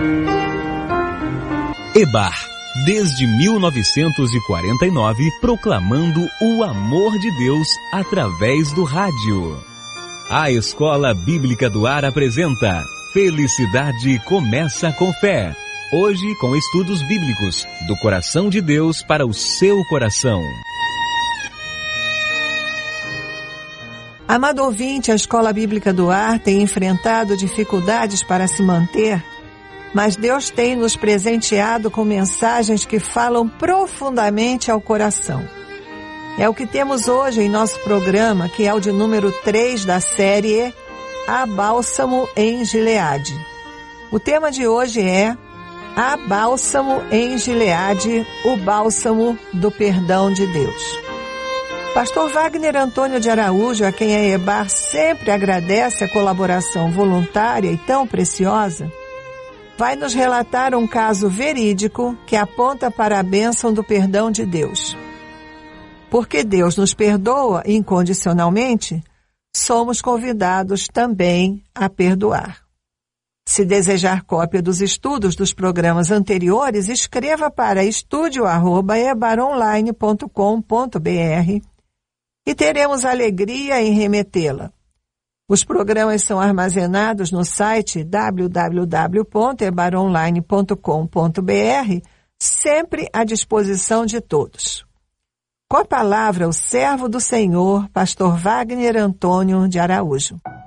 EBAR, desde 1949, proclamando o amor de Deus através do rádio. A Escola Bíblica do Ar apresenta Felicidade Começa com Fé. Hoje com estudos bíblicos do coração de Deus para o seu coração. Amado ouvinte, a Escola Bíblica do Ar tem enfrentado dificuldades para se manter, mas Deus tem nos presenteado com mensagens que falam profundamente ao coração. É o que temos hoje em nosso programa, que é o de número 3 da série Há Bálsamo em Gileade. O tema de hoje é Há Bálsamo em Gileade, o bálsamo do perdão de Deus. Pastor Wagner Antônio de Araújo, a quem a EBAR sempre agradece a colaboração voluntária e tão preciosa, vai nos relatar um caso verídico que aponta para a bênção do perdão de Deus. Porque Deus nos perdoa incondicionalmente, somos convidados também a perdoar. Se desejar cópia dos estudos dos programas anteriores, escreva para estudio@ebaronline.com.br e teremos alegria em remetê-la. Os programas são armazenados no site www.ebaronline.com.br, sempre à disposição de todos. Com a palavra, o servo do Senhor, pastor Wagner Antônio de Araújo.